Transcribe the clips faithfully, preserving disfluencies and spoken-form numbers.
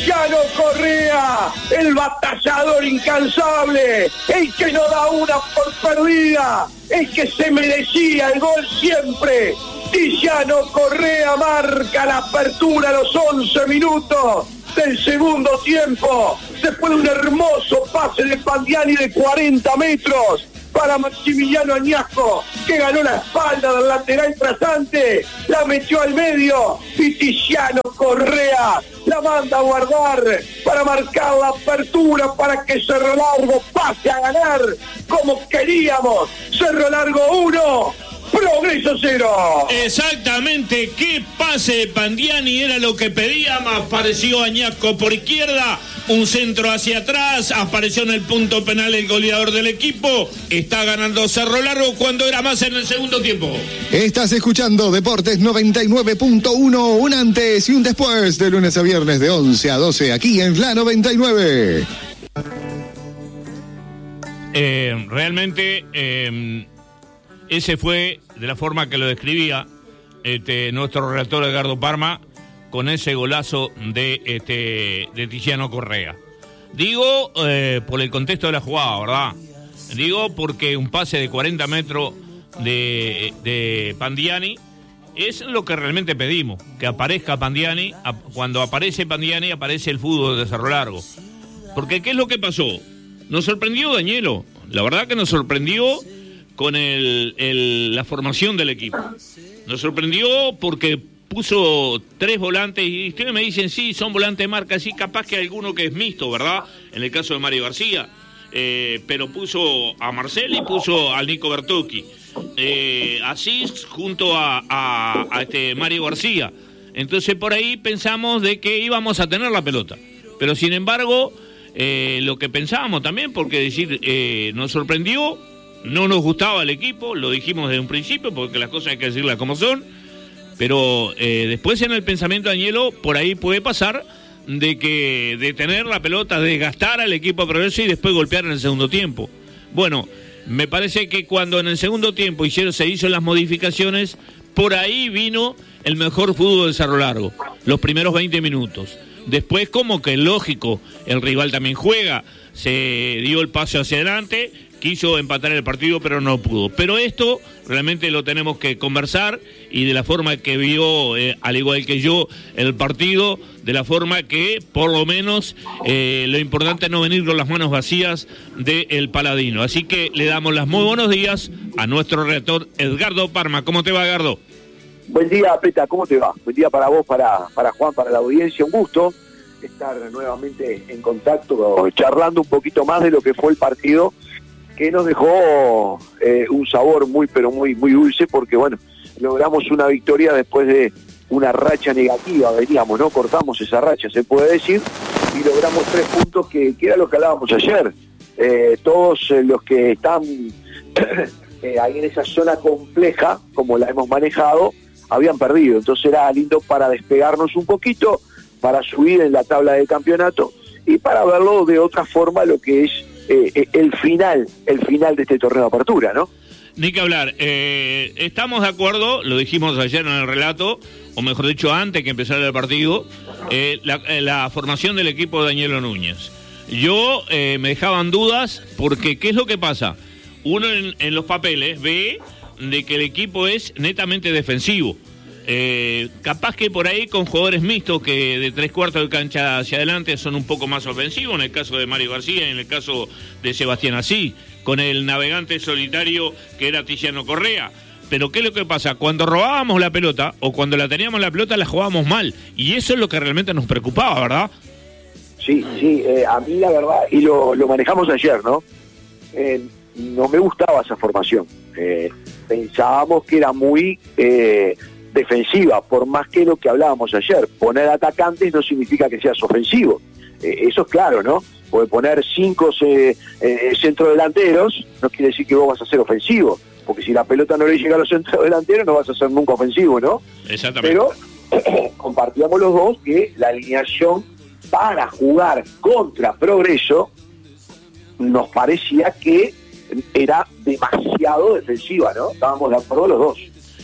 Tillano Correa, el batallador incansable, el que no da una por perdida, el que se merecía el gol siempre. Tillano Correa marca la apertura a los once minutos del segundo tiempo, después de un hermoso pase de Pandiani de cuarenta metros para Maximiliano Añasco, que ganó la espalda del lateral trazante, la metió al medio y Tillano Correa la manda a guardar para marcar la apertura para que Cerro Largo pase a ganar como queríamos. Cerro Largo uno, Progreso cero. Exactamente, qué pase de Pandiani era lo que pedíamos. Apareció Añasco por izquierda, un centro hacia atrás, apareció en el punto penal el goleador del equipo. Está ganando Cerro Largo cuando era más en el segundo tiempo. Estás escuchando Deportes noventa y nueve punto uno, un antes y un después, de lunes a viernes de once a doce, aquí en la noventa y nueve. Eh, realmente... Eh, Ese fue de la forma que lo describía este, nuestro relator Edgardo Parma, con ese golazo de, este, de Tillano Correa. Digo eh, por el contexto de la jugada, ¿verdad? Digo porque un pase de cuarenta metros de, de Pandiani es lo que realmente pedimos, que aparezca Pandiani. Cuando aparece Pandiani aparece el fútbol de Cerro Largo. Porque ¿qué es lo que pasó? Nos sorprendió Dañelo, la verdad que nos sorprendió con el, el, la formación del equipo. Nos sorprendió porque puso tres volantes, y ustedes me dicen, sí, son volantes de marca, sí, capaz que alguno que es mixto, ¿verdad? En el caso de Mario García, eh, pero puso a Marcel y puso al Nico Bertocchi, eh, así junto a, a, a este Mario García. Entonces por ahí pensamos de que íbamos a tener la pelota, pero sin embargo, eh, lo que pensábamos también, porque decir, eh, nos sorprendió. No nos gustaba el equipo, lo dijimos desde un principio, porque las cosas hay que decirlas como son, pero eh, después en el pensamiento de Añelo, por ahí puede pasar de que de tener la pelota, de gastar al equipo a Progreso y después golpear en el segundo tiempo. Bueno, me parece que cuando en el segundo tiempo hicieron, se hizo las modificaciones, por ahí vino el mejor fútbol de Cerro Largo, los primeros veinte minutos. Después, como que lógico, el rival también juega, se dio el paso hacia adelante, quiso empatar el partido, pero no pudo. Pero esto realmente lo tenemos que conversar, y de la forma que vio, eh, al igual que yo, el partido, de la forma que, por lo menos, eh, lo importante es no venir con las manos vacías del Paladino. Así que le damos los muy buenos días a nuestro redactor Edgardo Parma. ¿Cómo te va, Edgardo? Buen día, Peta, ¿cómo te va? Buen día para vos, para, para Juan, para la audiencia. Un gusto estar nuevamente en contacto, charlando un poquito más de lo que fue el partido, que nos dejó eh, un sabor muy, pero muy, muy dulce, porque bueno, logramos una victoria después de una racha negativa, veníamos, ¿no? Cortamos esa racha, se puede decir, y logramos tres puntos, que, que era lo que hablábamos ayer. Eh, todos eh, los que están eh, ahí en esa zona compleja, como la hemos manejado, habían perdido. Entonces era lindo para despegarnos un poquito, para subir en la tabla del campeonato y para verlo de otra forma, lo que es eh, el final, el final de este torneo de apertura, ¿no? Ni que hablar, eh, estamos de acuerdo, lo dijimos ayer en el relato, o mejor dicho antes que empezara el partido, eh, la, eh, la formación del equipo de Dañelo Núñez. Yo eh, me dejaban dudas, porque ¿qué es lo que pasa? Uno en, en los papeles ve de que el equipo es netamente defensivo. Eh, capaz que por ahí con jugadores mixtos que de tres cuartos de cancha hacia adelante son un poco más ofensivos, en el caso de Mario García y en el caso de Sebastián Así, con el navegante solitario que era Tillano Correa. Pero ¿qué es lo que pasa? Cuando robábamos la pelota, o cuando la teníamos la pelota, la jugábamos mal, y eso es lo que realmente nos preocupaba, ¿verdad? Sí, sí, eh, a mí la verdad, y lo, lo manejamos ayer, ¿no? Eh, no me gustaba esa formación. Eh, pensábamos que era muy eh, defensiva, por más que lo que hablábamos ayer. Poner atacantes no significa que seas ofensivo. Eh, eso es claro, ¿no? Porque poner cinco eh, eh, centrodelanteros no quiere decir que vos vas a ser ofensivo, porque si la pelota no le llega a los centrodelanteros no vas a ser nunca ofensivo, ¿no? Exactamente. Pero compartíamos los dos que la alineación para jugar contra Progreso nos parecía que era demasiado defensiva, ¿no? Estábamos de acuerdo los dos.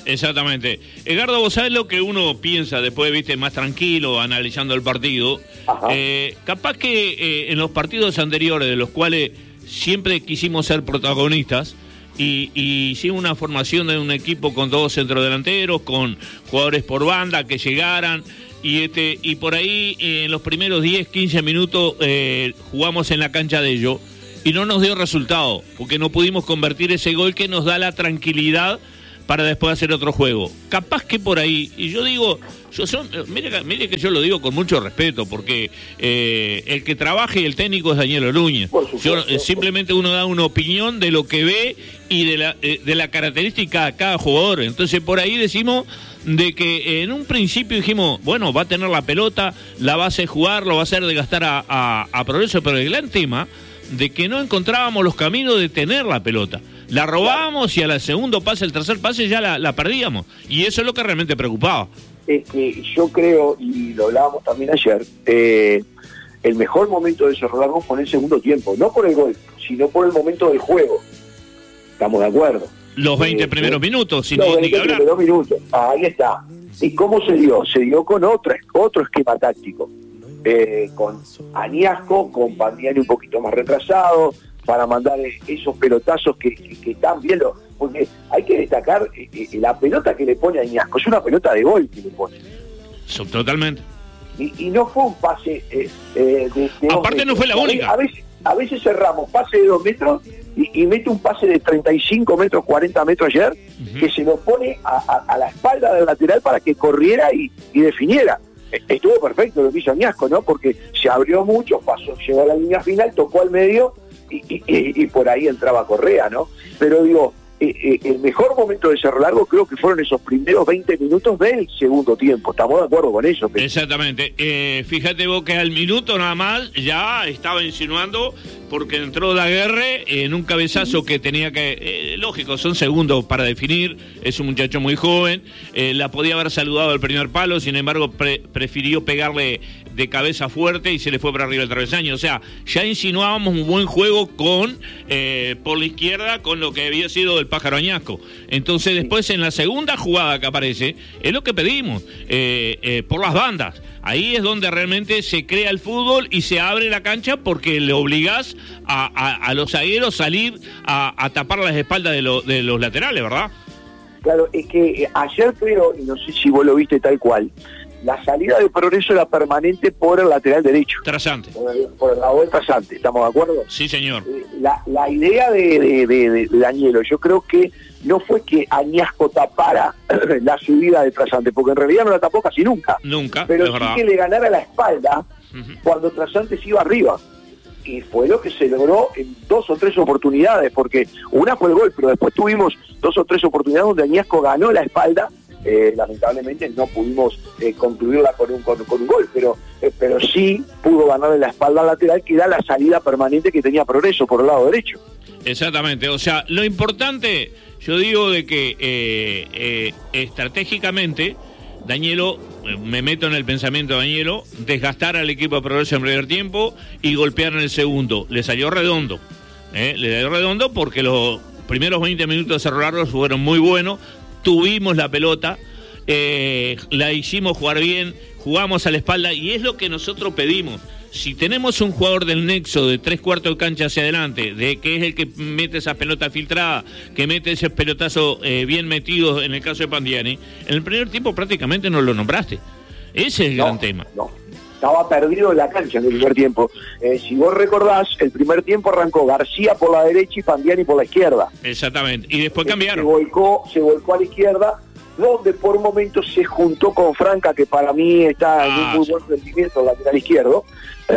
Exactamente. Edgardo, vos sabés lo que uno piensa después, viste, más tranquilo, analizando el partido. Eh, capaz que eh, en los partidos anteriores, de los cuales siempre quisimos ser protagonistas, y, y hicimos una formación de un equipo con dos centrodelanteros, con jugadores por banda que llegaran, y este y por ahí eh, en los primeros diez, quince minutos eh, jugamos en la cancha de ellos, y no nos dio resultado, porque no pudimos convertir ese gol que nos da la tranquilidad para después hacer otro juego. Capaz que por ahí, y yo digo, yo son, mire, mire que yo lo digo con mucho respeto, porque eh, el que trabaja y el técnico es Daniel Núñez. Yo, eh, simplemente uno da una opinión de lo que ve y de la, eh, de la característica de cada jugador. Entonces por ahí decimos de que en un principio dijimos, bueno, va a tener la pelota, la va a hacer jugar, lo va a hacer desgastar a, a, a Progreso, pero el gran tema de que no encontrábamos los caminos de tener la pelota. La robábamos y al segundo pase, el tercer pase ya la, la perdíamos. Y eso es lo que realmente preocupaba. Es que yo creo, y lo hablábamos también ayer, eh, el mejor momento de desarrollarnos fue en el segundo tiempo. No por el gol, sino por el momento del juego. Estamos de acuerdo. Los veinte eh, primeros eh, minutos, sin los ni veinte que hablar. primeros minutos, ahí está. ¿Y cómo se dio? Se dio con otra, otro esquema táctico. Eh, con Añasco, con Pandiani un poquito más retrasado, para mandar esos pelotazos que, que, que están bien, porque hay que destacar eh, eh, la pelota que le pone Añasco, es una pelota de gol que le pone. So, totalmente. Y, y no fue un pase eh, eh, de, de aparte metros. No fue la única. A veces, a veces cerramos pase de dos metros y, y mete un pase de treinta y cinco metros, cuarenta metros ayer, uh-huh. que se lo pone a, a, a la espalda del lateral para que corriera y, y definiera. Estuvo perfecto lo que hizo Añasco, ¿no? Porque se abrió mucho, pasó, llegó a la línea final, tocó al medio y, y, y, y por ahí entraba Correa, ¿no? Pero digo, eh, eh, el mejor momento de Cerro Largo creo que fueron esos primeros veinte minutos del segundo tiempo. ¿Estamos de acuerdo con eso? Pero... Exactamente. Eh, fíjate vos que al minuto nada más ya estaba insinuando, porque entró Daguerre en un cabezazo que tenía que... Eh, lógico, son segundos para definir, es un muchacho muy joven, eh, la podía haber saludado al primer palo, sin embargo pre- prefirió pegarle de cabeza fuerte y se le fue para arriba el travesaño. O sea, ya insinuábamos un buen juego con eh, por la izquierda, con lo que había sido el pájaro Añasco. Entonces después en la segunda jugada que aparece, es lo que pedimos, eh, eh, por las bandas. Ahí es donde realmente se crea el fútbol y se abre la cancha, porque le obligás a, a, a los zagueros salir a, a tapar las espaldas de, lo, de los laterales, ¿verdad? Claro, es que ayer creo, y no sé si vos lo viste tal cual, la salida de Progreso era permanente por el lateral derecho. Trasante. Por, el, por la vuelta trasante, ¿estamos de acuerdo? Sí, señor. La, la idea de, de, de, de Danielo, yo creo que no fue que Añasco tapara la subida de Trasante, porque en realidad no la tapó casi nunca. Nunca, pero es sí verdad. que le ganara la espalda uh-huh. cuando Trasante se iba arriba. Y fue lo que se logró en dos o tres oportunidades, porque una fue el gol, pero después tuvimos dos o tres oportunidades donde Añasco ganó la espalda. Eh, lamentablemente no pudimos eh, concluirla con un, con, con un gol, pero, eh, pero sí pudo ganarle la espalda lateral, que era la salida permanente que tenía Progreso por el lado derecho. Exactamente, o sea, lo importante, yo digo de que eh, eh, estratégicamente, Danielo, eh, me meto en el pensamiento de Danielo, desgastar al equipo de Progreso en primer tiempo y golpear en el segundo. Le salió redondo, eh, le salió redondo porque los primeros veinte minutos de Cerro Largo fueron muy buenos. Tuvimos la pelota, eh, la hicimos jugar bien, jugamos a la espalda, y es lo que nosotros pedimos. Si tenemos un jugador del nexo de tres cuartos de cancha hacia adelante, de que es el que mete esa pelota filtrada, que mete ese pelotazo eh, bien metido en el caso de Pandiani, en el primer tiempo prácticamente no lo nombraste. Ese es el no, gran tema. No, estaba perdido en la cancha en el primer tiempo. Eh, si vos recordás, el primer tiempo arrancó García por la derecha y Pandiani por la izquierda. Exactamente, y después cambiaron. Se volcó, se volcó a la izquierda, donde por momentos se juntó con Franca, que para mí está ah, en un muy buen rendimiento lateral izquierdo,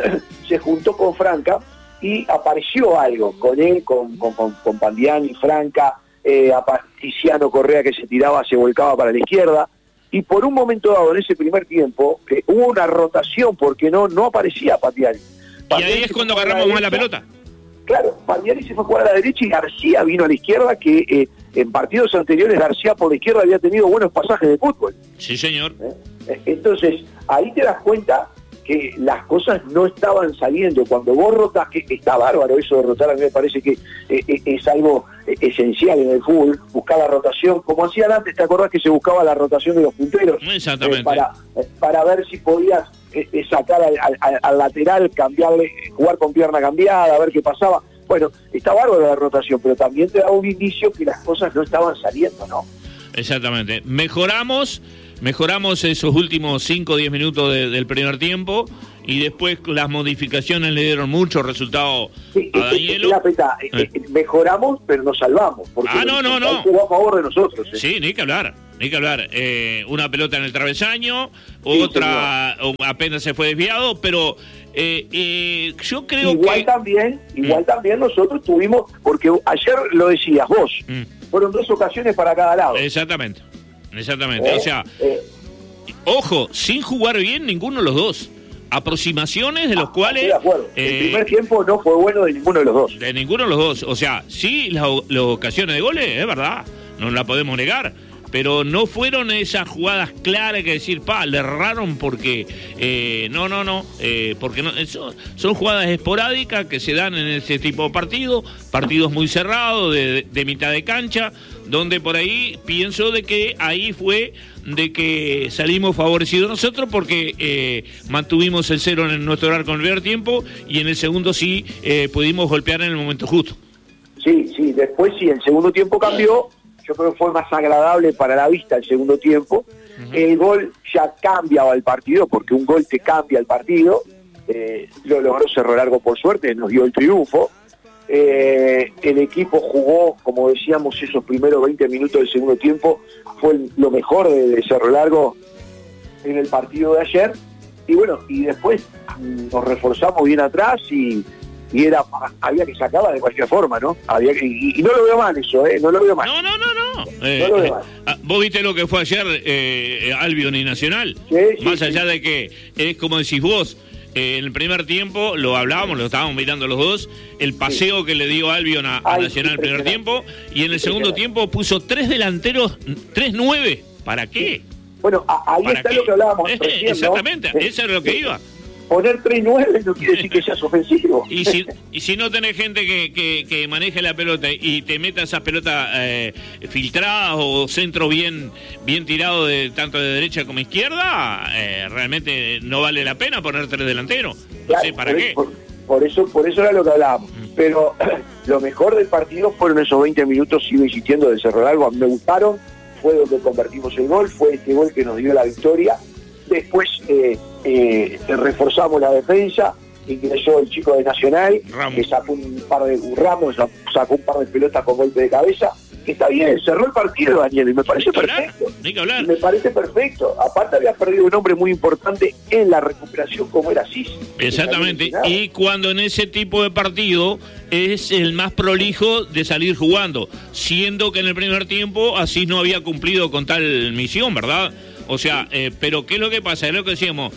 se juntó con Franca y apareció algo con él, con, con, con, con Pandiani, Franca, eh, a Tiziano Correa, que se tiraba, se volcaba para la izquierda, y por un momento dado en ese primer tiempo eh, hubo una rotación, porque no, no aparecía Pandiani. Y ahí es cuando agarramos más la pelota. Claro, Pandiani se fue a jugar a la derecha y García vino a la izquierda, que eh, en partidos anteriores García por la izquierda había tenido buenos pasajes de fútbol. Sí, señor. ¿Eh? Entonces, ahí te das cuenta que las cosas no estaban saliendo. Cuando vos rotas, que está bárbaro eso de rotar, a mí me parece que eh, es algo eh, esencial en el fútbol, buscar la rotación, como hacían antes, ¿te acordás que se buscaba la rotación de los punteros? Exactamente. Eh, para, eh, para ver si podías eh, eh, sacar al, al, al lateral, cambiarle, jugar con pierna cambiada, a ver qué pasaba. Bueno, está bárbaro la rotación, pero también te da un indicio que las cosas no estaban saliendo, ¿no? Exactamente. Mejoramos, mejoramos esos últimos cinco o diez minutos de, del primer tiempo, y después las modificaciones le dieron mucho resultado sí, a Danielo. Eh, eh. Eh, mejoramos, pero nos salvamos. Porque ah, no, no, no. Jugó a favor de nosotros. ¿eh? Sí, ni que hablar, ni que hablar. Eh, una pelota en el travesaño, sí, otra señor. apenas se fue desviado, pero eh, eh, yo creo igual que... También, igual mm. también nosotros tuvimos, porque ayer lo decías vos, mm. fueron dos ocasiones para cada lado. Exactamente, exactamente. ¿Eh? O sea, eh. ojo, sin jugar bien ninguno de los dos. Aproximaciones de los ah, cuales... De acuerdo. Eh, el primer tiempo no fue bueno de ninguno de los dos. De ninguno de los dos. O sea, sí, las, las ocasiones de goles, es verdad, no la podemos negar, pero no fueron esas jugadas claras que decir, pa, le erraron porque... Eh, no, no, no, eh, porque no, eso, son jugadas esporádicas que se dan en ese tipo de partidos, partidos muy cerrados, de, de, de mitad de cancha, donde por ahí pienso de que ahí fue de que salimos favorecidos nosotros porque eh, mantuvimos el cero en nuestro arco en el primer tiempo y en el segundo sí eh, pudimos golpear en el momento justo. Sí, sí, después sí, el segundo tiempo cambió, yo creo que fue más agradable para la vista el segundo tiempo, uh-huh. El gol ya cambiaba el partido, porque un gol te cambia el partido, eh, lo logró Cerro Largo por suerte, nos dio el triunfo. Eh, el equipo jugó, como decíamos, esos primeros veinte minutos del segundo tiempo, fue el, lo mejor de, de Cerro Largo en el partido de ayer, y bueno, y después nos reforzamos bien atrás y, y era había que sacarla de cualquier forma, ¿no? Había que, y, y no lo veo mal eso, ¿eh? No lo veo mal. No, no, no, no. Eh, no lo veo mal. Eh, ¿Vos viste lo que fue ayer eh, Albion y Nacional? Sí, sí, Más sí. allá de que es como decís vos, Eh, en el primer tiempo, lo hablábamos, lo estábamos mirando los dos, el paseo sí. que le dio Albion a, a Ay, Nacional el primer tiempo, y en el segundo tiempo puso tres delanteros, tres nueve. ¿Para qué? Bueno, a, ahí está qué? lo que hablábamos. Eh, recién, exactamente, ¿no? eso es lo que eh, iba. Poner tres nueve no quiere decir que seas ofensivo. Y si, y si no tenés gente que, que, que maneje la pelota y te meta esas pelotas eh, filtradas o centro bien bien tirado de tanto de derecha como izquierda, eh, realmente no vale la pena poner tres delanteros. No claro, sé para por, qué. Por, por eso por eso era lo que hablábamos. Mm. Pero lo mejor del partido fueron esos veinte minutos, sigo insistiendo, de Cerro Largo. A mí me gustaron, fue donde convertimos el gol, fue este gol que nos dio la victoria. Después eh, eh, reforzamos la defensa, ingresó el chico de Nacional, Ramos. que sacó un par de Ramos, sacó un par de pelotas con golpe de cabeza, que está bien, cerró el partido, Daniel, y me parece perfecto. Ni que hablar. Me parece perfecto. Aparte había perdido un hombre muy importante en la recuperación como era Cis. Exactamente, y cuando en ese tipo de partido es el más prolijo de salir jugando, siendo que en el primer tiempo Asís no había cumplido con tal misión, ¿verdad? O sea, eh, pero ¿qué es lo que pasa? Es lo que decíamos,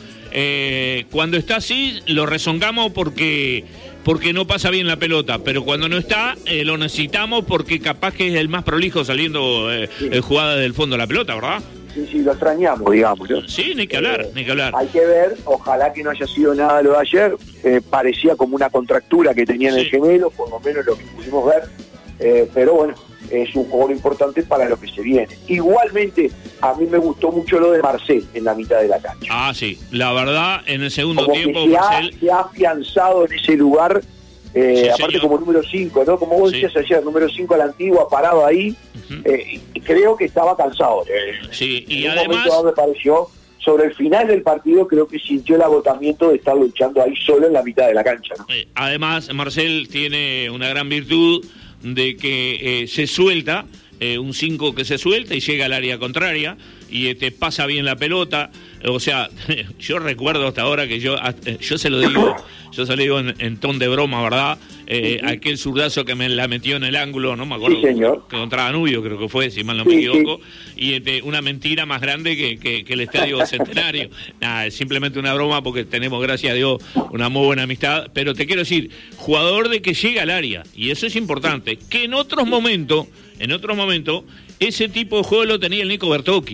eh, cuando está así lo rezongamos porque porque no pasa bien la pelota, pero cuando no está eh, lo necesitamos porque capaz que es el más prolijo saliendo eh, sí. eh, jugada del fondo de la pelota, ¿verdad? Sí, sí, lo extrañamos, digamos, ¿no? Sí, ni que hablar, eh, ni que hablar. Hay que ver, ojalá que no haya sido nada lo de ayer, eh, parecía como una contractura que tenía en sí. el gemelo, por lo menos lo que pudimos ver, eh, pero bueno, es un jugador importante para lo que se viene. Igualmente, a mí me gustó mucho lo de Marcel en la mitad de la cancha. Ah, sí, la verdad, en el segundo como tiempo, que se, Marcel... ha, se ha afianzado en ese lugar, eh, sí, aparte señor. como número cinco, ¿no? Como vos sí. decías ayer, número cinco a la antigua, parado ahí, uh-huh. eh, y creo que estaba cansado. Eh, sí, y en además... un me pareció, sobre el final del partido, creo que sintió el agotamiento de estar luchando ahí solo en la mitad de la cancha, ¿no? Eh, además, Marcel tiene una gran virtud de que eh, se suelta, eh, un cinco que se suelta y llega al área contraria y eh, te pasa bien la pelota. O sea, yo recuerdo hasta ahora que yo yo se lo digo, yo se lo digo en, en ton de broma, ¿verdad? Eh, sí, sí. Aquel zurdazo que me la metió en el ángulo, no me acuerdo, sí, señor. que contra Danubio creo que fue, si mal no sí, me equivoco, sí. y este, una mentira más grande que, que, que el Estadio Centenario. Nada, es simplemente una broma porque tenemos, gracias a Dios, una muy buena amistad, pero te quiero decir, jugador de que llega al área, y eso es importante, que en otros momentos, en otros momentos, ese tipo de juego lo tenía el Nico Bertocchi.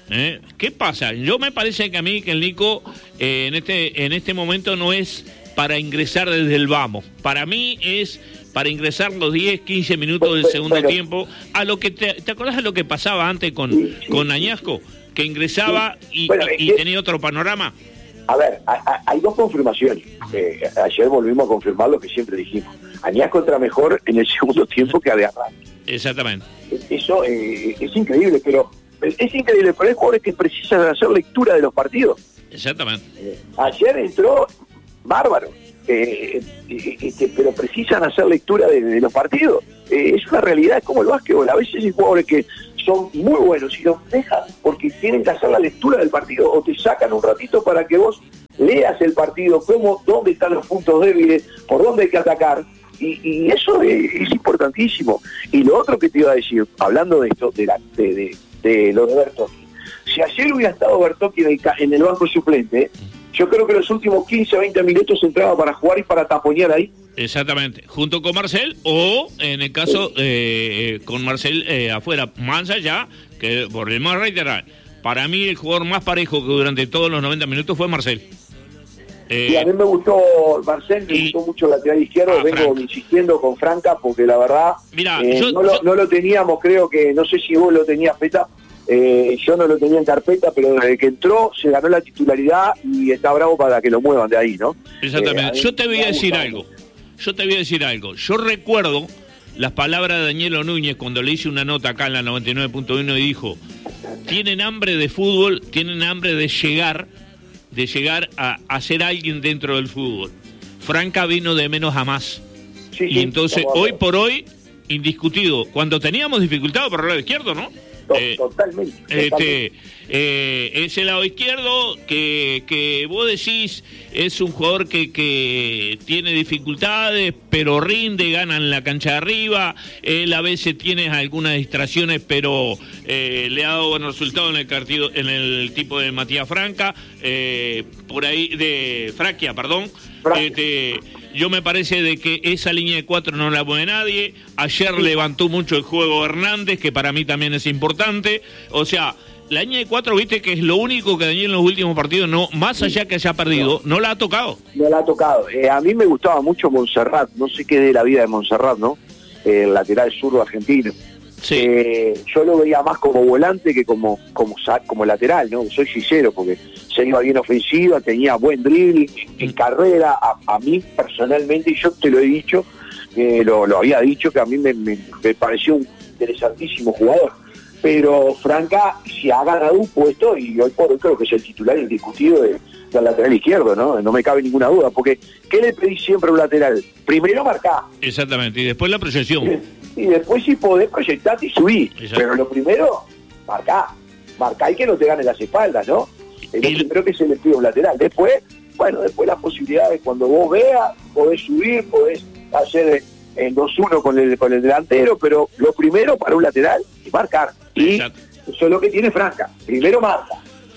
¿Eh? ¿Qué pasa? Yo me parece que a mí que el Nico eh, en este en este momento no es para ingresar desde el vamos. Para mí es para ingresar los diez, quince minutos del segundo bueno, tiempo. A lo que te, ¿te acordás de lo que pasaba antes con, sí, sí. con Añasco? Que ingresaba sí. y, bueno, y, y tenía otro panorama. A ver, a, a, hay dos confirmaciones. Eh, ayer volvimos a confirmar lo que siempre dijimos. Añasco entra mejor en el segundo tiempo que a de arranque. Exactamente. Eso eh, es increíble, pero es increíble, pero hay jugadores que precisan hacer lectura de los partidos. Exactamente. Eh, ayer entró bárbaro, eh, eh, eh, pero precisan hacer lectura de, de los partidos. Eh, es una realidad, es como el básquetbol. A veces hay jugadores que son muy buenos y los dejan porque tienen que hacer la lectura del partido o te sacan un ratito para que vos leas el partido, cómo, dónde están los puntos débiles, por dónde hay que atacar. Y, y eso es, es importantísimo. Y lo otro que te iba a decir, hablando de esto, de, la, de, de, de lo de Bertocchi, si ayer hubiera estado Bertocchi en el, en el banco suplente, yo creo que los últimos quince a veinte minutos entraba para jugar y para taponear ahí. Exactamente, junto con Marcel o en el caso eh, con Marcel eh, afuera, más allá, que volvemos a reiterar, para mí el jugador más parejo que durante todos los noventa minutos fue Marcel. Eh, y a mí me gustó Marcel, me y, gustó mucho el lateral izquierdo, ah, vengo Franca. insistiendo con Franca porque la verdad Mirá, eh, yo, no, lo, yo... no lo teníamos, creo que, no sé si vos lo tenías, Peta, eh, yo no lo tenía en carpeta, pero desde que entró se ganó la titularidad y está bravo para que lo muevan de ahí, ¿no? Exactamente, eh, yo te voy a decir algo, yo te voy a decir algo, yo recuerdo las palabras de Danielo Núñez cuando le hice una nota acá en la noventa y nueve punto uno y dijo, tienen hambre de fútbol, tienen hambre de llegar, de llegar a, a ser alguien dentro del fútbol. Franca vino de menos a más. Sí, y sí, entonces, hoy por hoy, indiscutido, cuando teníamos dificultad por el lado izquierdo, ¿no? Eh, totalmente. totalmente. Este, eh, ese lado izquierdo que, que vos decís es un jugador que, que tiene dificultades, pero rinde, gana en la cancha de arriba. Él a veces tiene algunas distracciones, pero eh, le ha dado buenos resultados en el partido, en el tipo de Matías Franca, eh, por ahí de Fraquia, perdón. Este, yo me parece de que esa línea de cuatro no la mueve nadie. Ayer sí. levantó mucho el juego Hernández, que para mí también es importante. O sea, la línea de cuatro, viste que es lo único que Daniel en los últimos partidos, no, más allá que haya perdido, no, no la ha tocado. No la ha tocado. Eh, a mí me gustaba mucho Montserrat, no sé qué de la vida de Montserrat, ¿no? Eh, el lateral zurdo argentino. Sí. Eh, yo lo veía más como volante que como, como, como lateral, ¿no? Soy sincero, porque se iba bien ofensiva, tenía buen dribbling en carrera. A, a mí personalmente, y yo te lo he dicho, eh, lo, lo había dicho, que a mí me, me, me pareció un interesantísimo jugador. Pero Franca se ha ganado un puesto y hoy por hoy creo que es el titular indiscutido de, del lateral izquierdo, ¿no? No me cabe ninguna duda, porque ¿qué le pedís siempre a un lateral? Primero marcar. Exactamente, y después la proyección. Y después si podés proyectarte y subir. Exacto. Pero lo primero, marcar. Marcar y que no te gane las espaldas, ¿no? Es lo y... primero que se le pide a un lateral. Después, bueno, después las posibilidades, cuando vos veas, podés subir, podés hacer el dos uno con el, con el delantero, pero lo primero para un lateral es marcar. Y Exacto. eso es lo que tiene Franca. Primero marca.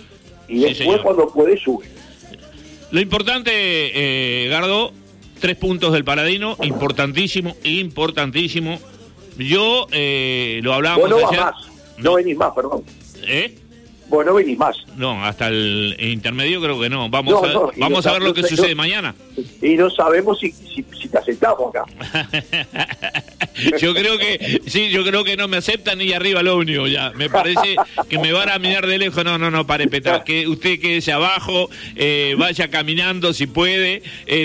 Y sí, después señor. Cuando puede subir. Lo importante, eh, Gardo, tres puntos del Paladino, importantísimo, importantísimo. Yo, eh, lo hablábamos Vos no ayer. Vas más. No, no venís más, perdón. ¿Eh? Vos no venís más. No, hasta el intermedio creo que no. Vamos no, a, no, vamos no, a ver lo que no, sucede no, mañana. Y no sabemos si, si, si te aceptamos acá. Yo creo que, sí, yo creo que no me aceptan ni arriba lo único ya. Me parece que me van a mirar de lejos. No, no, no, pare, Petra. Que usted quédese abajo, eh, vaya caminando si puede. Eh,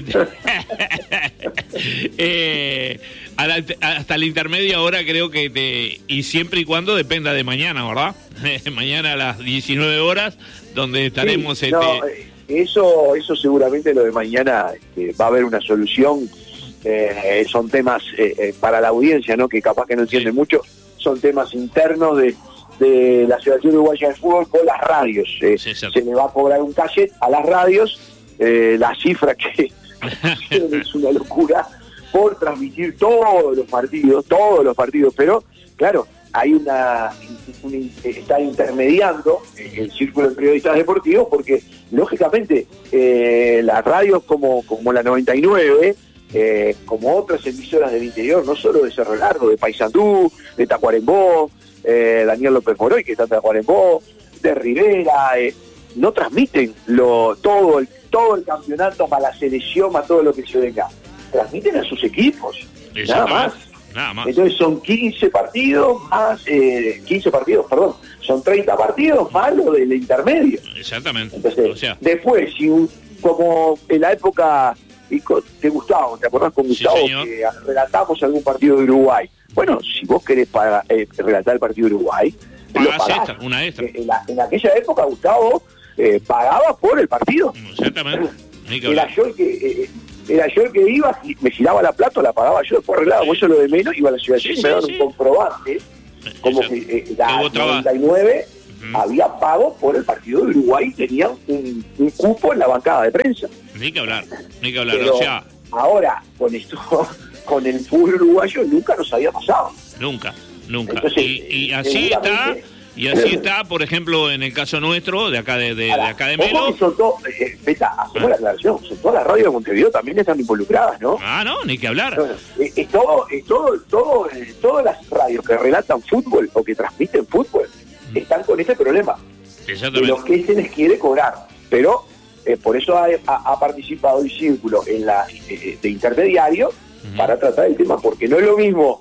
eh, la, hasta el intermedio ahora creo que te, y siempre y cuando dependa de mañana, ¿verdad? Mañana a las diecinueve horas, donde estaremos... Sí, este... no, eso, eso seguramente lo de mañana este, va a haber una solución. Eh, son temas eh, eh, para la audiencia, ¿no? Que capaz que no entiende sí. mucho, son temas internos de, de la Asociación Uruguaya de Fútbol con las radios. Eh, sí, se le va a cobrar un cachet a las radios, eh, la cifra que es una locura por transmitir todos los partidos, todos los partidos, pero claro, hay una, una está intermediando el círculo de periodistas deportivos porque lógicamente eh, las radios como, como la noventa y nueve, Eh, como otras emisoras del interior, no solo de Cerro Largo, de Paysandú, de Tacuarembó, eh, Daniel López Moroy, que está en Tacuarembó, de Rivera, eh, no transmiten lo, todo, el, todo el campeonato, más la selección, más todo lo que se venga. Transmiten a sus equipos, nada más. Nada más. Entonces son quince partidos más, eh, quince partidos, perdón, son treinta partidos más lo del intermedio. Exactamente. Entonces, o sea, después, si un, como en la época de Gustavo, ¿te acordás con Gustavo sí, que relatamos algún partido de Uruguay? Bueno, si vos querés para, eh, relatar el partido de Uruguay, lo pagás. Extra, una extra. En, la, en aquella época Gustavo eh, pagaba por el partido. Exactamente. Era yo el que... Eh, Era yo el que iba, me giraba la plata, la pagaba yo, después arreglaba, vos eso lo de menos, iba a la ciudad sí, y me daban sí, un comprobante, como eso, que eh, la noventa y nueve uh-huh. había pago por el partido de Uruguay y tenían un, un cupo en la bancada de prensa. Ni que hablar, ni que hablar, Pero o sea... ahora, con esto, con el fútbol uruguayo nunca nos había pasado. Nunca, nunca. Entonces, y, y así está... Y así está, por ejemplo, en el caso nuestro, de acá de, de, Ahora, de acá de Melo. Son todo, eh, Beta, hacemos ah. la aclaración, son todas las radios de Montevideo también están involucradas, ¿no? Ah, no, ni que hablar. Bueno, es, es todo, es todo, todo, eh, todas las radios que relatan fútbol o que transmiten fútbol mm. están con este problema. Exactamente. De lo que se les quiere cobrar. Pero eh, por eso ha, ha, ha participado el Círculo en la eh, de intermediario mm. para tratar el tema, porque no es lo mismo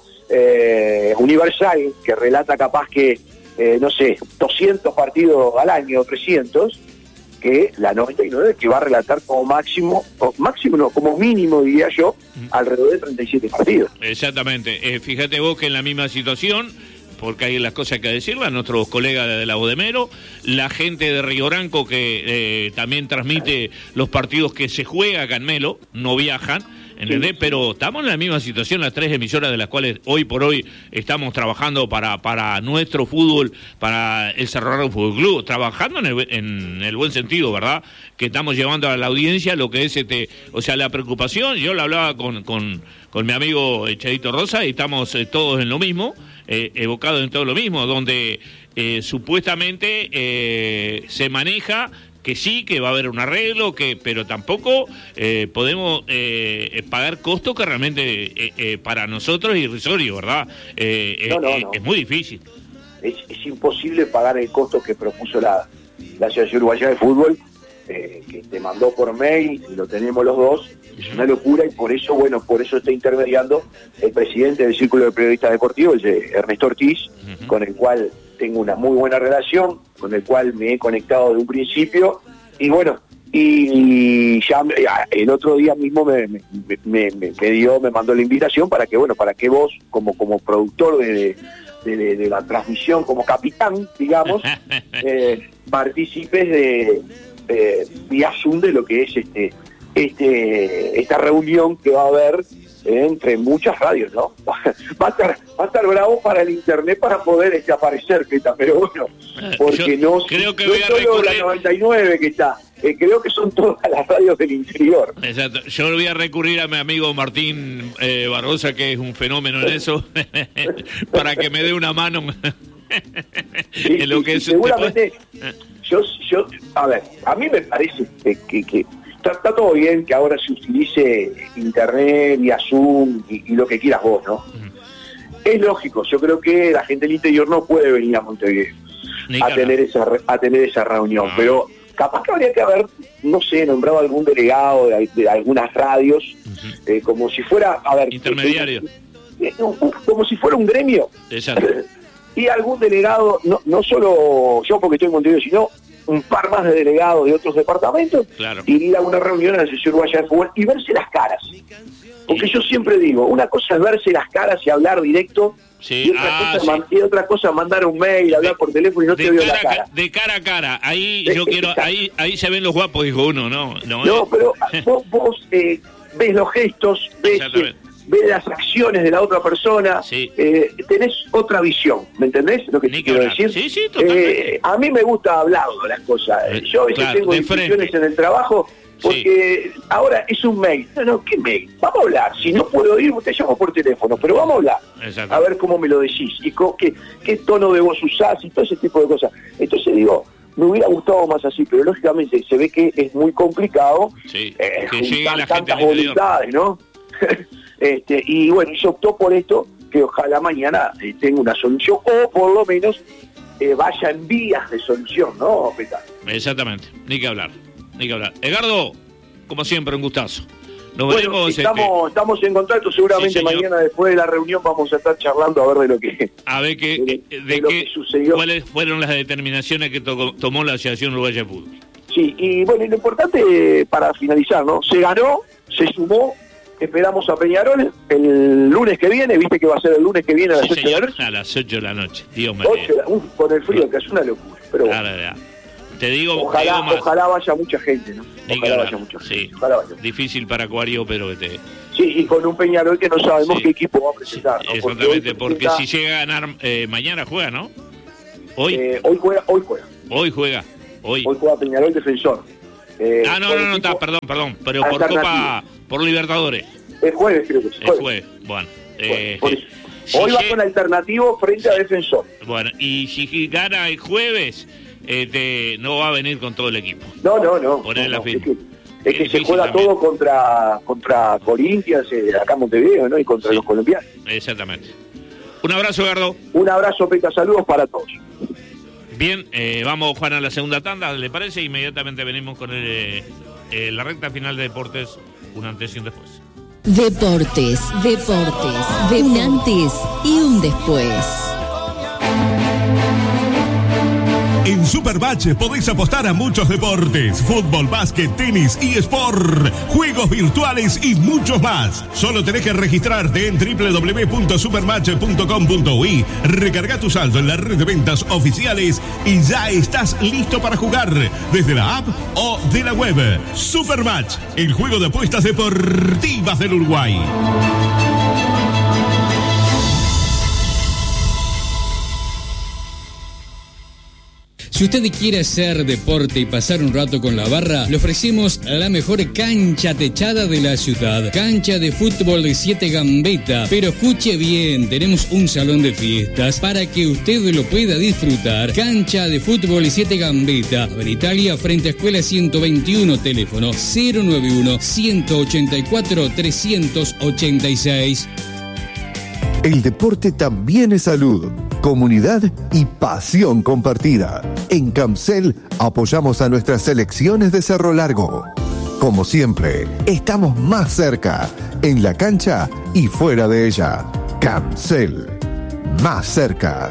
eh, Universal, que relata capaz que Eh, no sé, doscientos partidos al año, trescientos, que la noventa y nueve, que va a relatar como máximo, o máximo no, como mínimo, diría yo, alrededor de treinta y siete partidos. Exactamente. Eh, fíjate vos que en la misma situación, porque hay las cosas que decirlas, nuestros colegas de la Bodemero, la gente de Río Branco que eh, también transmite los partidos que se juega acá en Melo, no viajan, ¿entendés? Sí. Pero estamos en la misma situación, las tres emisoras de las cuales hoy por hoy estamos trabajando para para nuestro fútbol, para el Cerro Largo Fútbol Club, trabajando en el, en el buen sentido, ¿verdad? Que estamos llevando a la audiencia lo que es este, o sea, la preocupación. Yo lo hablaba con, con, con mi amigo Chadito Rosa y estamos eh, todos en lo mismo, eh, evocados en todo lo mismo, donde eh, supuestamente eh, se maneja que sí, que va a haber un arreglo, que pero tampoco eh, podemos eh, pagar costos que realmente eh, eh, para nosotros es irrisorio, ¿verdad? Eh, no, no, eh, no. Es muy difícil. Es, es imposible pagar el costo que propuso la, la Asociación Uruguaya de Fútbol, eh, que te mandó por mail, y lo tenemos los dos, es una locura, y por eso, bueno, por eso está intermediando el presidente del Círculo de Periodistas Deportivos, Ernesto Ortiz, uh-huh. con el cual tengo una muy buena relación, con el cual me he conectado de un principio, y bueno, y ya el otro día mismo me, me, me, me, me dio, me mandó la invitación para que, bueno, para que vos, como, como productor de, de, de, de la transmisión, como capitán, digamos, eh, participes de, de vía Zoom de lo que es este, este, esta reunión que va a haber entre muchas radios, ¿no? Va a estar, va a estar bravo para el internet para poder este, aparecer, Peta, pero bueno, porque Yo no, creo que no voy a solo recurrir... la noventa y nueve que está, eh, creo que son todas las radios del interior. Exacto. Yo voy a recurrir a mi amigo Martín eh, Barbosa, que es un fenómeno en eso, para que me dé una mano sí, en lo que sí, es seguramente, yo, yo, a ver, a mí me parece que, que, que Está, está todo bien que ahora se utilice internet, vía Zoom y, y lo que quieras vos, ¿no? Uh-huh. Es lógico, yo creo que la gente del interior no puede venir a Montevideo a tener, esa, a tener esa reunión, uh-huh. pero capaz que habría que haber, no sé, nombrado algún delegado de, de algunas radios, uh-huh. eh, como si fuera, a ver... Intermediario. Eh, eh, como si fuera un gremio. Exacto. Y algún delegado, no, no solo yo porque estoy en Montevideo, sino un par más de delegados de otros departamentos, claro. y ir a una reunión a la Asociación Uruguaya de Fútbol y verse las caras. Porque yo siempre digo, una cosa es verse las caras y hablar directo, sí. y, otra ah, cosa sí. man, y otra cosa mandar un mail, de, hablar por teléfono y no te veo la cara. De cara a cara, ahí yo quiero, ahí ahí se ven los guapos, dijo uno, ¿no? No, no eh. pero vos, vos eh, ves los gestos, ves... ves las acciones de la otra persona, sí. eh, tenés otra visión, ¿me entendés lo que Ni te quiero hablar. decir? Sí, sí, totalmente. Eh, a mí me gusta hablar de las cosas. Yo a veces claro, tengo discusiones en el trabajo porque sí. ahora es un mail. No, no, ¿qué mail? Vamos a hablar. Si no puedo ir, te llamo por teléfono, pero vamos a hablar. A ver cómo me lo decís y con, qué, qué tono de voz usás y todo ese tipo de cosas. Entonces digo, me hubiera gustado más así, pero lógicamente se ve que es muy complicado sí, eh, que juntar llegue la tantas gente voluntades, ¿no? Este, y bueno, se optó por esto, que ojalá mañana eh, tenga una solución, o por lo menos eh, vaya en vías de solución, ¿no, Peta? Exactamente, ni que hablar, ni que hablar. Edgardo, como siempre, un gustazo. Nos bueno, veremos. Estamos, este... estamos en contacto, seguramente sí, mañana después de la reunión vamos a estar charlando a ver de lo que, a ver qué, de, de, de de lo qué, que sucedió. ¿Cuáles fueron las determinaciones que to tomó la Asociación Uruguaya de Fútbol? Sí, y bueno, y lo importante eh, para finalizar, ¿no? Se ganó, se sumó, esperamos a Peñarol el lunes que viene, viste que va a ser el lunes que viene a las sí, ocho de la noche. A las ocho de la noche, Dios mío. Con el frío, que es una locura. Pero bueno. Claro, ya. Te digo, ojalá, te digo más. ojalá vaya mucha gente, ¿no? Ojalá vaya mucha gente. Sí. Ojalá vaya. Difícil para Acuario, pero este. Sí, y con un Peñarol que no sabemos sí. qué equipo va a presentar. Sí, ¿no? exactamente, porque, presenta, si llega a ganar eh, mañana juega, ¿no? Hoy. Eh, hoy juega, hoy juega. Hoy juega. Hoy. Hoy juega Peñarol Defensor. Eh, ah, no, no, no, está, perdón, perdón, pero por Copa, por Libertadores. El jueves creo que es. El jueves, bueno. Eh, bueno si hoy va llega, con alternativo frente a Defensor. Bueno, y si gana el jueves, este, no va a venir con todo el equipo. No, no, no. Poner no, la no firma. Es que, es que se juega también. todo contra contra Corinthians, eh, acá en Montevideo, ¿no? Y contra sí. los colombianos. Exactamente. Un abrazo, Gardo. Un abrazo, Peta. Saludos para todos. Bien, eh, vamos, Juan, a la segunda tanda, ¿le parece? Inmediatamente venimos con el, eh, la recta final de Deportes, un antes y un después. Deportes, deportes, de un antes y un después. En Supermatch podéis apostar a muchos deportes: fútbol, básquet, tenis, eSport, juegos virtuales y muchos más. Solo tenés que registrarte en doble u doble u doble u punto supermatch punto com punto u i, recarga tu saldo en la red de ventas oficiales y ya estás listo para jugar desde la app o de la web. Supermatch, el juego de apuestas deportivas del Uruguay. Si usted quiere hacer deporte y pasar un rato con la barra, le ofrecemos la mejor cancha techada de la ciudad. Cancha de fútbol de siete Gambetta. Pero escuche bien, tenemos un salón de fiestas para que usted lo pueda disfrutar. Cancha de fútbol de siete Gambetta. En Italia, frente a Escuela ciento veintiuno, teléfono cero nueve uno, ciento ochenta y cuatro, trescientos ochenta y seis. El deporte también es salud, comunidad y pasión compartida. En Camcel apoyamos a nuestras selecciones de Cerro Largo. Como siempre, estamos más cerca, en la cancha y fuera de ella. Camcel, más cerca.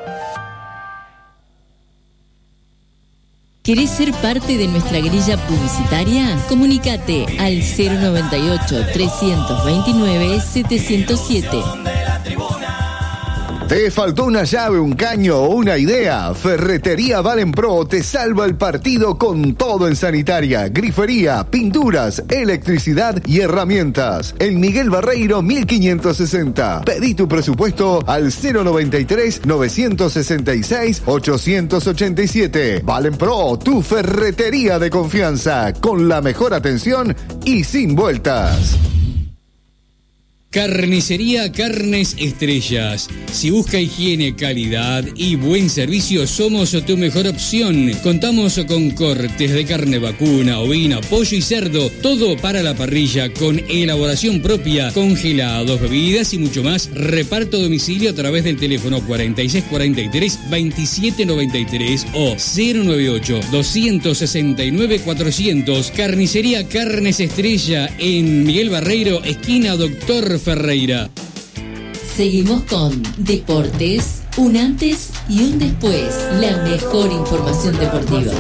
¿Querés ser parte de nuestra grilla publicitaria? Comunícate al cero noventa y ocho, trescientos veintinueve, setecientos siete. ¿Te faltó una llave, un caño o una idea? Ferretería Valenpro te salva el partido con todo en sanitaria, grifería, pinturas, electricidad y herramientas. En Miguel Barreiro mil quinientos sesenta. Pedí tu presupuesto al cero noventa y tres, novecientos sesenta y seis, ochocientos ochenta y siete. Valenpro, tu ferretería de confianza, con la mejor atención y sin vueltas. Carnicería Carnes Estrellas. Si busca higiene, calidad y buen servicio, somos tu mejor opción. Contamos con cortes de carne vacuna, ovina, pollo y cerdo, todo para la parrilla, con elaboración propia, congelados, bebidas y mucho más. Reparto a domicilio a través del teléfono cuarenta y seis cuarenta y tres, veintisiete noventa y tres o cero noventa y ocho, doscientos sesenta y nueve, cuatrocientos. Carnicería Carnes Estrella en Miguel Barreiro, esquina Doctor Ferreira. Seguimos con Deportes, un antes y un después. La mejor información deportiva.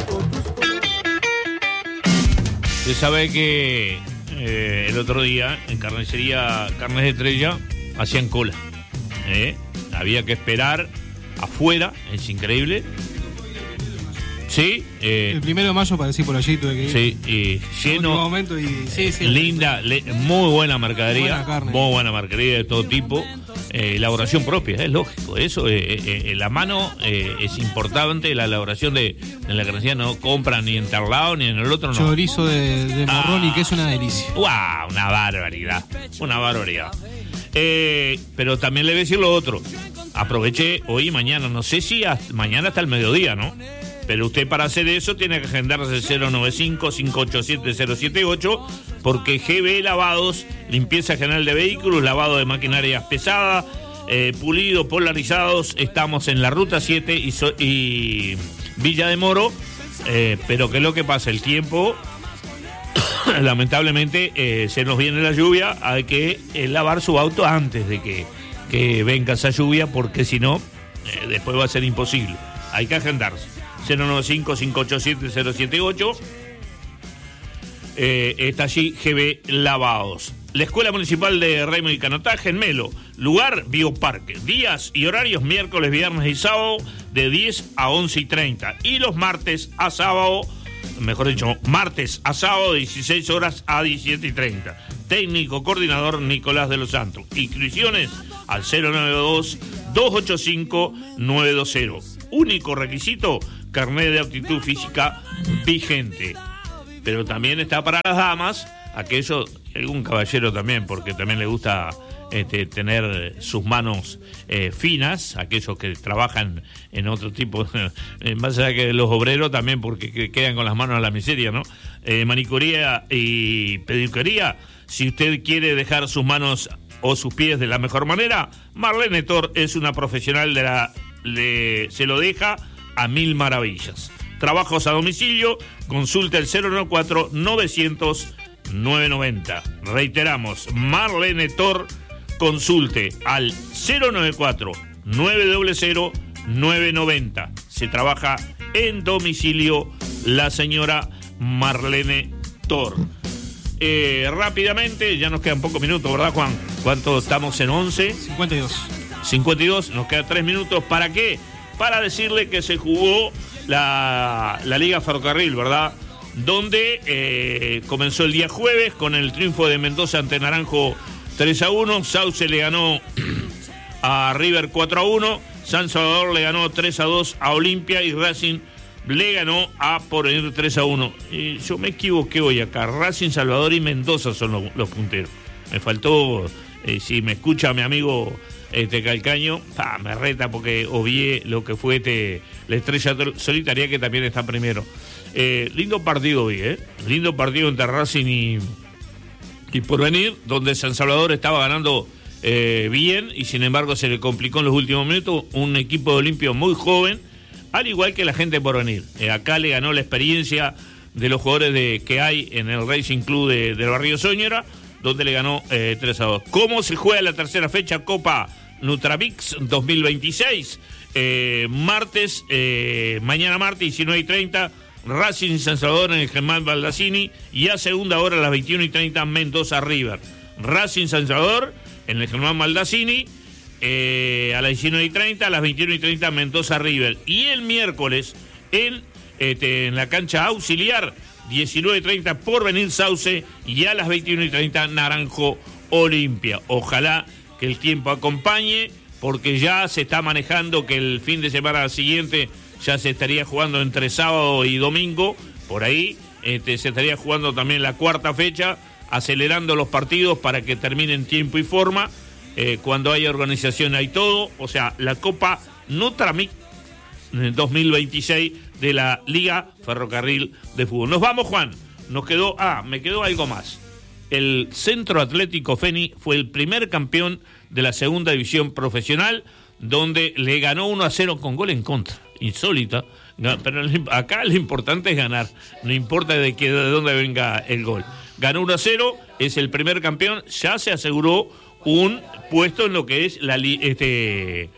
Usted sabe que eh, el otro día en Carnicería Carnes de Estrella hacían cola. ¿eh? Había que esperar afuera, es increíble. Sí, eh, el primero de mayo para decir por allí tuve que ir. Sí, y lleno. Momento y, sí, sí, linda, le, muy buena mercadería, buena muy buena mercadería de todo tipo, eh, elaboración propia, es lógico. Eso, eh, eh, la mano eh, es importante, la elaboración de, de la carnicería no compran ni en tal lado ni en el otro, no. Chorizo de, de morrón ah, y que es una delicia. ¡Wow! Una barbaridad, una barbaridad. Eh, pero también le voy a decir lo otro. Aproveché hoy y mañana, no sé si hasta, mañana hasta el mediodía, ¿no? Pero usted para hacer eso tiene que agendarse cero noventa y cinco, cinco ocho siete, cero siete ocho, porque G B Lavados, limpieza general de vehículos, lavado de maquinarias pesadas, eh, Pulido, Polarizados, estamos en la Ruta siete y, so, y Villa de Moro, eh, pero que lo que pasa, el tiempo, lamentablemente, eh, se nos viene la lluvia, hay que eh, lavar su auto antes de que, que venga esa lluvia, porque si no, eh, después va a ser imposible. Hay que agendarse. cero nueve cinco, cinco ocho siete, cero siete ocho. Eh, está allí G B Lavados. La Escuela Municipal de Remo y Canotaje en Melo. Lugar, Bioparque. Días y horarios, miércoles, viernes y sábado, de diez a once y treinta. Y los martes a sábado, mejor dicho, martes a sábado, de dieciséis horas a diecisiete y treinta. Técnico coordinador Nicolás de los Santos. Inscripciones al cero nueve dos, dos ocho cinco, nueve dos cero. Único requisito, carnet de aptitud física vigente. Pero también está para las damas, aquello, algún caballero también, porque también le gusta este, tener sus manos eh, finas, aquellos que trabajan en otro tipo, eh, más allá que los obreros también, porque que quedan con las manos a la miseria, ¿no? Eh, manicuría y peluquería, si usted quiere dejar sus manos o sus pies de la mejor manera, Marlene Tor es una profesional de la... Le, se lo deja a mil maravillas. Trabajos a domicilio, consulte el cero nueve cuatro, novecientos, novecientos noventa. Reiteramos, Marlene Tor, consulte al cero nueve cuatro, nueve cero cero, nueve noventa. Se trabaja en domicilio la señora Marlene Tor. Eh, rápidamente, ya nos quedan pocos minutos, ¿verdad, Juan? ¿Cuánto estamos en once? cincuenta y dos. cincuenta y dos, nos quedan tres minutos. ¿Para qué? Para decirle que se jugó la, la Liga Ferrocarril, ¿verdad? Donde eh, comenzó el día jueves con el triunfo de Mendoza ante Naranjo tres a uno. Sauce le ganó a River cuatro a uno. San Salvador le ganó tres a dos a Olimpia y Racing le ganó a Porvenir tres a uno. Y yo me equivoqué hoy acá. Racing, Salvador y Mendoza son los, los punteros. Me faltó, eh, si me escucha mi amigo este Calcaño, ah, me reta porque obvié lo que fue este, la Estrella Solitaria, que también está primero. Eh, lindo partido hoy, ¿eh? Lindo partido entre Racing y, y Porvenir, donde San Salvador estaba ganando eh, bien y sin embargo se le complicó en los últimos minutos. Un equipo de Olimpia muy joven, al igual que la gente de Porvenir. Eh, acá le ganó la experiencia de los jugadores de, que hay en el Racing Club de, del Barrio Soñora, donde le ganó eh, tres a dos. ¿Cómo se juega la tercera fecha Copa Nutramix dos mil veintiséis? Eh, martes, eh, mañana martes, diecinueve y treinta, Racing y San Salvador en el Germán Baldassini, y a segunda hora a las veintiuna y treinta, Mendoza River. Racing San Salvador en el Germán Baldassini, eh, a las diecinueve y treinta, a las veintiuna y treinta, Mendoza River. Y el miércoles en, este, en la cancha auxiliar, diecinueve y treinta, Porvenir Sauce, y a las veintiuna y treinta, Naranjo Olimpia. Ojalá que el tiempo acompañe, porque ya se está manejando que el fin de semana siguiente ya se estaría jugando entre sábado y domingo, por ahí este, se estaría jugando también la cuarta fecha, acelerando los partidos para que termine en tiempo y forma. Eh, cuando hay organización hay todo, o sea, la Copa Nutramix dos mil veintiséis de la Liga Ferrocarril de Fútbol. Nos vamos, Juan. Nos quedó, ah, me quedó algo más. El Centro Atlético Feni fue el primer campeón de la segunda división profesional, donde le ganó uno a cero con gol en contra. Insólita, pero acá lo importante es ganar, no importa de, qué, de dónde venga el gol. Ganó uno a cero, es el primer campeón, ya se aseguró un puesto en lo que es la este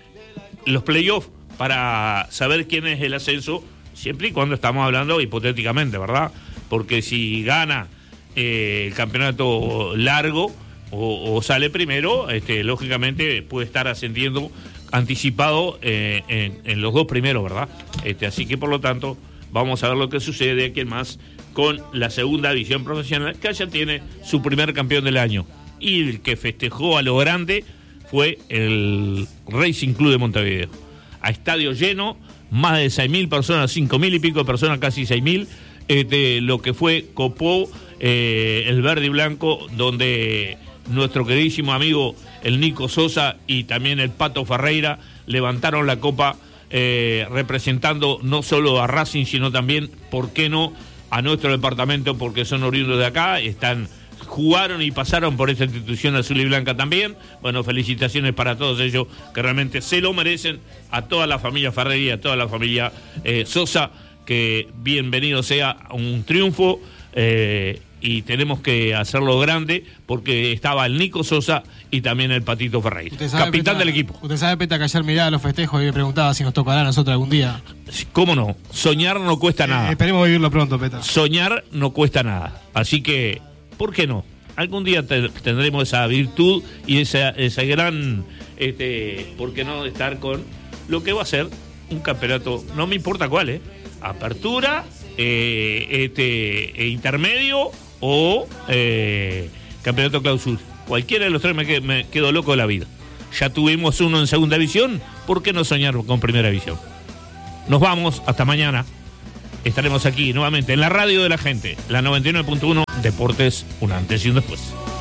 los playoffs, para saber quién es el ascenso, siempre y cuando estamos hablando hipotéticamente, ¿verdad? Porque si gana eh, el campeonato largo o, o sale primero, este, lógicamente puede estar ascendiendo anticipado eh, en, en los dos primeros, ¿verdad? Este, así que por lo tanto vamos a ver lo que sucede aquí en más con la segunda división profesional, que ya tiene su primer campeón del año. Y el que festejó a lo grande fue el Racing Club de Montevideo. A estadio lleno, más de seis mil personas, cinco mil y pico de personas, casi seis mil, este, lo que fue copó eh, el verde y blanco, donde nuestro queridísimo amigo el Nico Sosa y también el Pato Ferreira levantaron la copa eh, representando no solo a Racing, sino también, ¿por qué no?, a nuestro departamento, porque son oriundos de acá, están jugaron y pasaron por esta institución azul y blanca también. Bueno, felicitaciones para todos ellos que realmente se lo merecen, a toda la familia Ferreri, a toda la familia eh, Sosa, que bienvenido sea un triunfo eh, y tenemos que hacerlo grande porque estaba el Nico Sosa y también el Patito Ferreira, capitán Peta, del equipo. Usted sabe, Peta, que ayer miraba los festejos y me preguntaba si nos tocará a nosotros algún día. ¿Cómo no? Soñar no cuesta nada. Eh, esperemos vivirlo pronto, Peta. Soñar no cuesta nada. Así que, ¿por qué no? Algún día te, tendremos esa virtud y esa, esa gran, este, ¿por qué no?, estar con lo que va a ser un campeonato, no me importa cuál, ¿eh? Apertura, eh, este, eh, intermedio o eh, campeonato clausura. Cualquiera de los tres me, qued, me quedo loco de la vida. Ya tuvimos uno en segunda división, ¿por qué no soñar con primera división? Nos vamos, hasta mañana. Estaremos aquí nuevamente en la radio de la gente, la noventa y nueve punto uno, Deportes, un antes y un después.